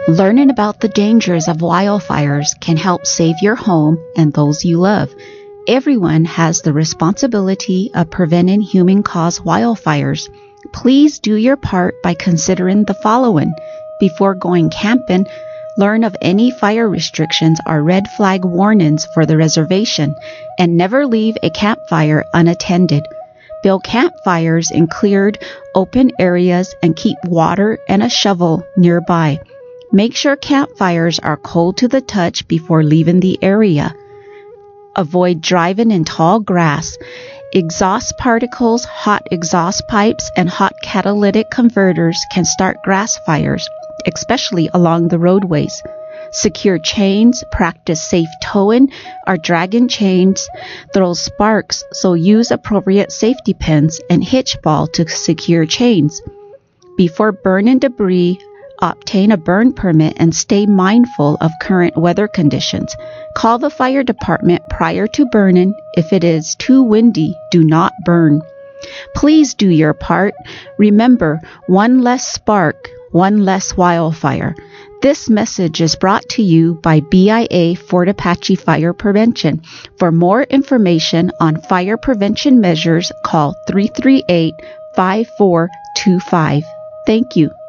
Learning about the dangers of wildfires can help save your home and those you love. Everyone has the responsibility of preventing human-caused wildfires. Please do your part by considering the following. Before going camping, learn of any fire restrictions or red flag warnings for the reservation, and never leave a campfire unattended. Build campfires in cleared, open areas and keep water and a shovel nearby. Make sure campfires are cold to the touch before leaving the area. Avoid driving in tall grass. Exhaust particles, hot exhaust pipes, and hot catalytic converters can start grass fires, especially along the roadways. Secure chains, practice safe towing or dragging chains, throw sparks, so use appropriate safety pins and hitch ball to secure chains. Before burning debris, obtain a burn permit and stay mindful of current weather conditions. Call the fire department prior to burning. If it is too windy, do not burn. Please do your part. Remember, one less spark, one less wildfire. This message is brought to you by BIA Fort Apache Fire Prevention. For more information on fire prevention measures, call 338-5425. Thank you.